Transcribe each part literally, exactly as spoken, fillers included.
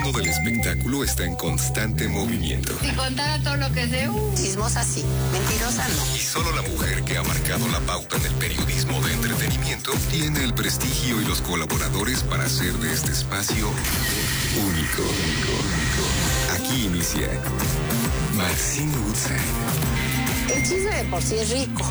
mundo del espectáculo está en constante movimiento. Si contara todo lo que sé, uh, chismosa sí, mentirosa no. Y solo la mujer que ha marcado la pauta en el periodismo de entretenimiento tiene el prestigio y los colaboradores para hacer de este espacio único. Aquí inicia Maxine Woodside. El chisme de por sí es rico.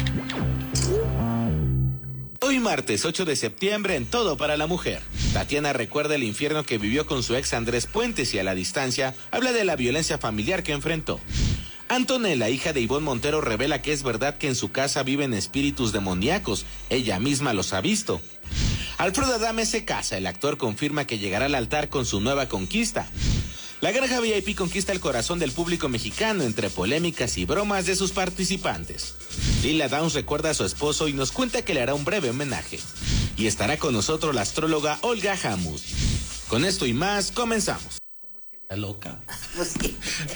Hoy martes ocho de septiembre en Todo para la Mujer. Tatiana recuerda el infierno que vivió con su ex Andrés Puentes y a la distancia habla de la violencia familiar que enfrentó. Antonella, hija de Ivonne Montero, revela que es verdad que en su casa viven espíritus demoníacos. Ella misma los ha visto. Alfredo Adame se casa. El actor confirma que llegará al altar con su nueva conquista. La Granja V I P conquista el corazón del público mexicano entre polémicas y bromas de sus participantes. Lila Downs recuerda a su esposo y nos cuenta que le hará un breve homenaje. Y estará con nosotros la astróloga Olga Hamud. Con esto y más, comenzamos. Está loca. Pues sí.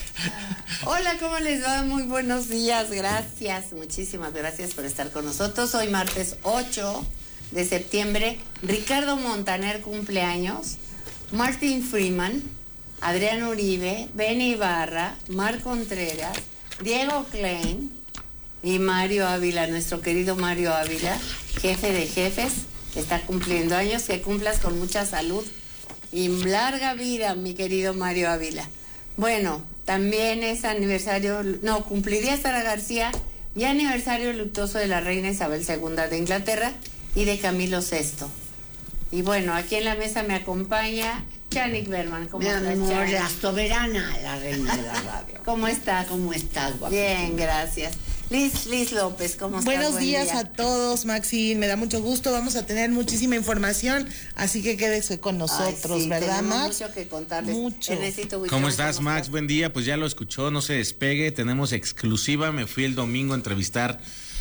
Hola, ¿cómo les va? Muy buenos días, gracias, muchísimas gracias por estar con nosotros. Hoy martes ocho de septiembre, Ricardo Montaner cumpleaños, Martin Freeman, Adrián Uribe, Benny Ibarra, Marc Contreras, Diego Klein y Mario Ávila, nuestro querido Mario Ávila, jefe de jefes, que está cumpliendo años, que cumplas con mucha salud y larga vida, mi querido Mario Ávila. Bueno, también es aniversario, no, cumpliría Sara García y aniversario luctuoso de la reina Isabel segunda de Inglaterra y de Camilo sexto. Y bueno, aquí en la mesa me acompaña Chanik Berman. ¿Cómo estás, amor, la soberana, la reina de la radio. ¿Cómo estás? ¿Cómo estás, guapita? Bien, gracias. Liz, Liz López, ¿cómo estás? Buenos Buen días día. a todos, Maxine, me da mucho gusto, vamos a tener muchísima información, así que quédese con nosotros, Ay, sí, ¿verdad, tenemos Max? mucho que contarles. Mucho. Ernestito Buitrón, ¿Cómo estás, Max? Buen día, pues ya lo escuchó, no se despegue, tenemos exclusiva, me fui el domingo a entrevistar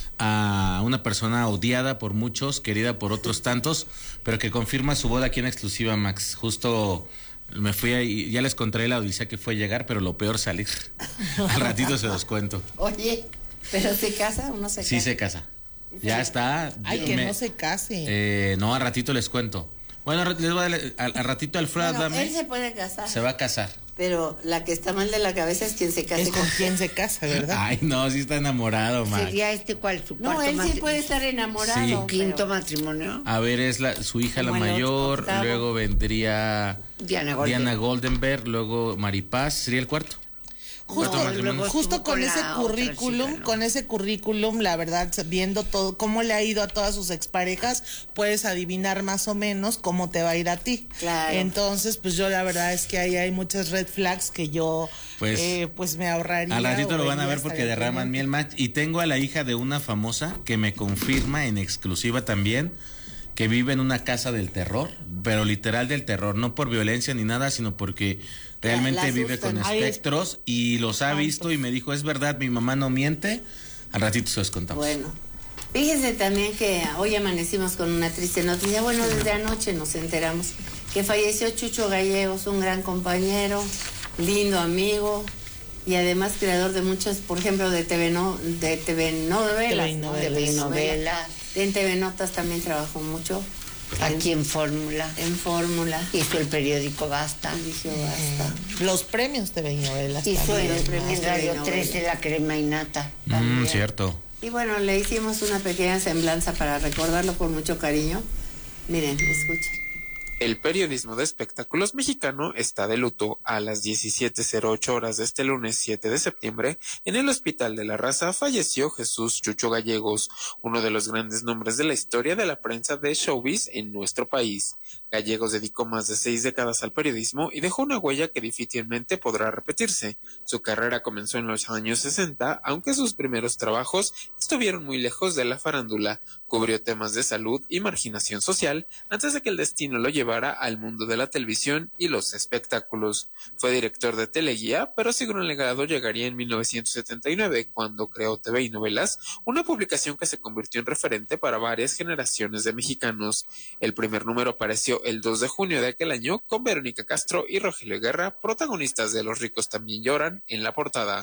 a una persona odiada por muchos, querida por otros tantos, pero que confirma su boda aquí en exclusiva, Max. Justo me fui ahí, ya les conté la odisea que fue llegar, pero lo peor salir. Al ratito se los cuento. Oye, ¿pero se casa o no se casa? Sí se casa. Ya está. Ay, Yo que me- no se case. Eh, no, al ratito les cuento. Bueno, les voy a dar- al, al ratito Alfredo Bueno, Adame él se puede casar, se va a casar. pero la que está mal de la cabeza es quien se case Es con quien se casa, ¿verdad? Ay, no, sí está enamorado, Max. ¿Sería este cuál? ¿Su No, cuarto él sí matri- puede estar enamorado. Sí. pero- quinto matrimonio? A ver, es la, su hija la Como el mayor, octavo. luego vendría Diana Golden. Diana Goldenberg, luego Maripaz, sería el cuarto. Justo, Cuarto matrimonio. luego justo estuvo con con ese la currículum, otra chica, ¿no? con ese currículum, la verdad, viendo todo, cómo le ha ido a todas sus exparejas, puedes adivinar más o menos cómo te va a ir a ti. Claro. Entonces, pues yo la verdad es que ahí hay muchas red flags que yo, Pues, eh, pues me ahorraría. Al ratito o lo van a vería, ver porque estaría derraman pendiente. miel, Max. Y tengo a la hija de una famosa que me confirma en exclusiva también que vive en una casa del terror, pero literal del terror, no por violencia ni nada, sino porque realmente la vive asustan. con Ay, es- espectros y los ha visto y me dijo, es verdad, mi mamá no miente. Al ratito se los contamos. Bueno, fíjense también que hoy amanecimos con una triste noticia. Bueno, desde anoche nos enteramos que falleció Chucho Gallegos, un gran compañero, lindo amigo y además creador de muchos, por ejemplo, de T V, no, de T V novelas. ¿no? Telenovelas. De Telenovelas. En T V Notas también trabajó mucho. Aquí en Fórmula. En Fórmula. Hizo el periódico Basta. Dije, basta. Los premios de novelas. Hizo también. en, premios en Radio telenovelas. trece La Crema y Nata. Mm, también. cierto. Y bueno, le hicimos una pequeña semblanza para recordarlo con mucho cariño. Miren, escuchen. El periodismo de espectáculos mexicano está de luto. A las diecisiete cero ocho horas de este lunes siete de septiembre, en el Hospital de la Raza falleció Jesús Chucho Gallegos, uno de los grandes nombres de la historia de la prensa de showbiz en nuestro país. Gallegos dedicó más de seis décadas al periodismo y dejó una huella que difícilmente podrá repetirse. Su carrera comenzó en los años sesenta, aunque sus primeros trabajos estuvieron muy lejos de la farándula. Cubrió temas de salud y marginación social antes de que el destino lo llevara al mundo de la televisión y los espectáculos. Fue director de Teleguía, pero su gran legado llegaría en mil novecientos setenta y nueve, cuando creó T V y Novelas, una publicación que se convirtió en referente para varias generaciones de mexicanos. El primer número apareció el dos de junio de aquel año con Verónica Castro y Rogelio Guerra, protagonistas de Los ricos también lloran, en la portada.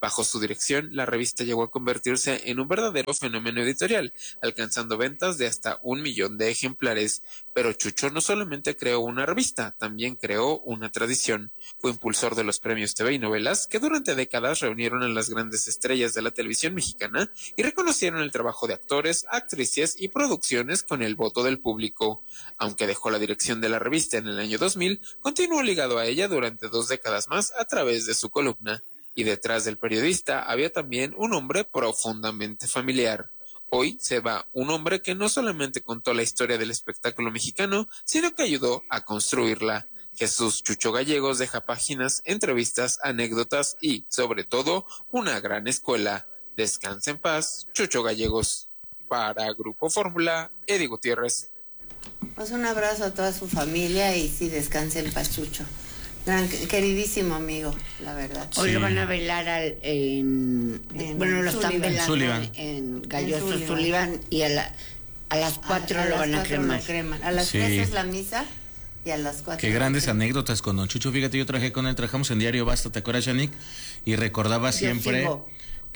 Bajo su dirección, la revista llegó a convertirse en un verdadero fenómeno editorial, alcanzando ventas de hasta un millón de ejemplares. Pero Chucho no solamente creó una revista, también creó una tradición. Fue impulsor de los premios T V y novelas, que durante décadas reunieron a las grandes estrellas de la televisión mexicana y reconocieron el trabajo de actores, actrices y producciones con el voto del público. Aunque dejó la dirección de la revista en el año dos mil, continuó ligado a ella durante dos décadas más a través de su columna. Y detrás del periodista había también un hombre profundamente familiar. Hoy se va un hombre que no solamente contó la historia del espectáculo mexicano, sino que ayudó a construirla. Jesús Chucho Gallegos deja páginas, entrevistas, anécdotas y, sobre todo, una gran escuela. Descansa en paz, Chucho Gallegos. Para Grupo Fórmula, Eddie Gutiérrez. Pues un abrazo a toda su familia y sí, descanse en paz, Chucho. Gran, queridísimo amigo, la verdad. Hoy Sí. lo van a velar al, en, En bueno, lo están Sullivan. velando Sullivan. en Galloso En Sullivan. Sullivan, y a, la, a las cuatro a, a lo van las a cuatro cremar. lo creman. A las Sí. tres es la misa y a las cuatro. Qué grandes anécdotas con Don Chucho. Fíjate, yo trabajé con él, trabajamos en Diario Basta, ¿te acuerdas, Yannick? Y recordaba Yo siempre sigo.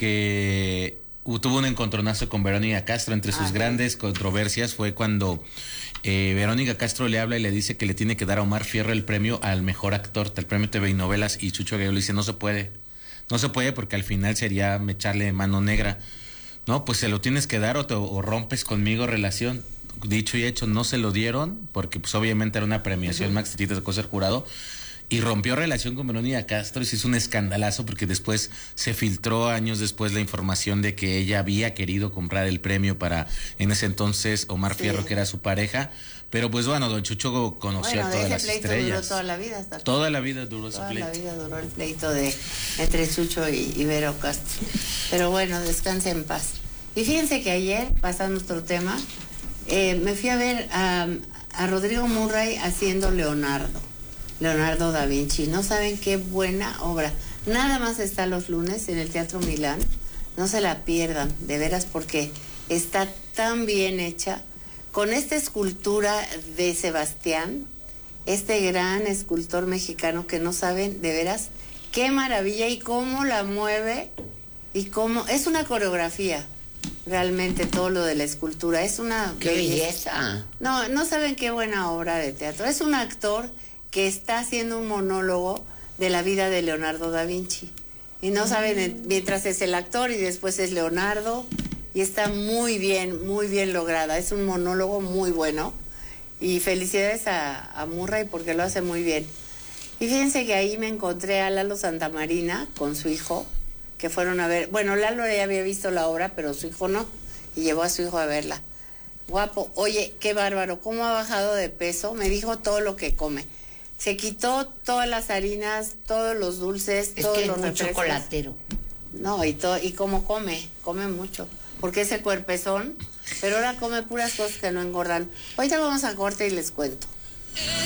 que uh, tuvo un encontronazo con Verónica Castro. Entre sus Ah, grandes controversias fue cuando eh, Verónica Castro le habla y le dice que le tiene que dar a Omar Fierro el premio al mejor actor, el premio T V y novelas, y Chucho Gallegos le dice, no se puede, no se puede porque al final sería echarle mano negra. No, pues se lo tienes que dar o, te, o rompes conmigo relación. Dicho y hecho, no se lo dieron porque pues obviamente era una premiación, uh-huh. Max Titita tocó ser jurado, y rompió relación con Verónica Castro y se hizo un escandalazo porque después se filtró años después la información de que ella había querido comprar el premio para, en ese entonces, Omar sí. Fierro, que era su pareja. Pero pues bueno, Don Chucho conocía bueno, a todas ese las pleito estrellas. Duró toda la vida. Hasta toda la vida duró toda ese pleito. Toda la vida duró el pleito de entre Chucho y, y Vero Castro. Pero bueno, descanse en paz. Y fíjense que ayer, pasando otro tema, eh, me fui a ver a, a Rodrigo Murray haciendo Leonardo. Leonardo da Vinci. No saben qué buena obra. Nada más está los lunes en el Teatro Milán. No se la pierdan, de veras, porque está tan bien hecha. Con esta escultura de Sebastián, este gran escultor mexicano que no saben, de veras, qué maravilla y cómo la mueve y cómo... Es una coreografía, realmente, todo lo de la escultura. Es una... ¡Qué belleza! belleza. No, no saben qué buena obra de teatro. Es un actor que está haciendo un monólogo de la vida de Leonardo da Vinci. Y no saben, mientras es el actor y después es Leonardo... Y está muy bien, muy bien lograda. Es un monólogo muy bueno. Y felicidades a, a Murray porque lo hace muy bien. Y fíjense que ahí me encontré a Lalo Santamarina con su hijo, que fueron a ver... Bueno, Lalo ya había visto la obra, pero su hijo no. Y llevó a su hijo a verla. Guapo. Oye, qué bárbaro. ¿Cómo ha bajado de peso? Me dijo todo lo que come. Se quitó todas las harinas, todos los dulces, es todos que los es muy refrescos. chocolatero. No, y, to, y cómo come. Come mucho. Porque ese cuerpezón, pero ahora come puras cosas que no engordan. Ahorita vamos a corte y les cuento.